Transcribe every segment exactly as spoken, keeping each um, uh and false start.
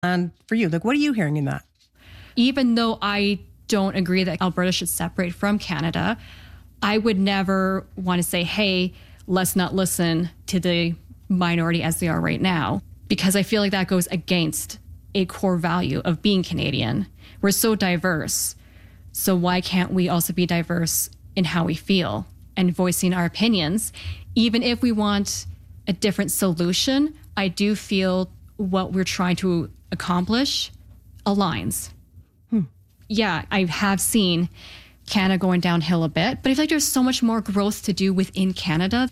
And for you, like, what are you hearing in that? Even though I don't agree that Alberta should separate from Canada, I would never want to say, hey, let's not listen to the minority as they are right now, because I feel like that goes against a core value of being Canadian. We're so diverse. So why can't we also be diverse in how we feel and voicing our opinions? Even if we want a different solution, I do feel what we're trying to accomplish aligns. Hmm. Yeah, I have seen Canada going downhill a bit, but I feel like there's so much more growth to do within Canada.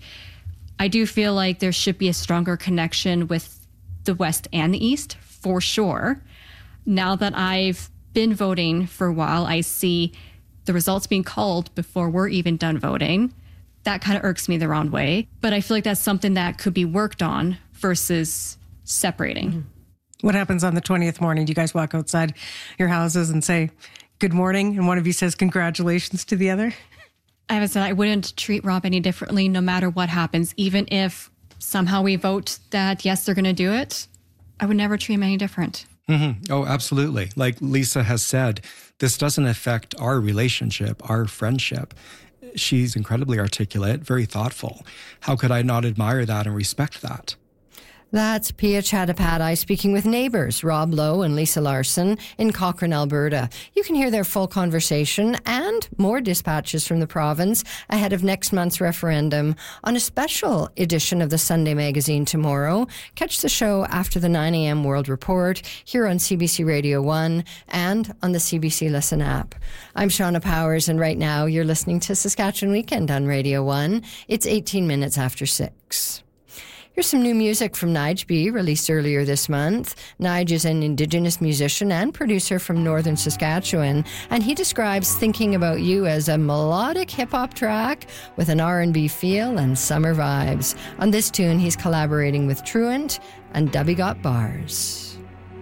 I do feel like there should be a stronger connection with the West and the East, for sure. Now that I've been voting for a while, I see the results being called before we're even done voting. That kind of irks me the wrong way, but I feel like that's something that could be worked on versus separating. Mm-hmm. What happens on the twentieth morning? Do you guys walk outside your houses and say, good morning, and one of you says congratulations to the other? I haven't said I wouldn't treat Rob any differently no matter what happens. Even if somehow we vote that, yes, they're going to do it, I would never treat him any different. Mm-hmm. Oh, absolutely. Like Lisa has said, this doesn't affect our relationship, our friendship. She's incredibly articulate, very thoughtful. How could I not admire that and respect that? That's Pia Chattopadhyay speaking with neighbours Rob Lowe and Lisa Larson in Cochrane, Alberta. You can hear their full conversation and more dispatches from the province ahead of next month's referendum on a special edition of the Sunday Magazine tomorrow. Catch the show after the nine a.m. World Report here on C B C Radio one and on the C B C Listen app. I'm Shauna Powers, and right now you're listening to Saskatchewan Weekend on Radio one. It's eighteen minutes after six. Here's some new music from Nige B, released earlier this month. Nige is an Indigenous musician and producer from northern Saskatchewan, and he describes Thinking About You as a melodic hip-hop track with an R and B feel and summer vibes. On this tune, he's collaborating with Truant and Dubby Got Bars.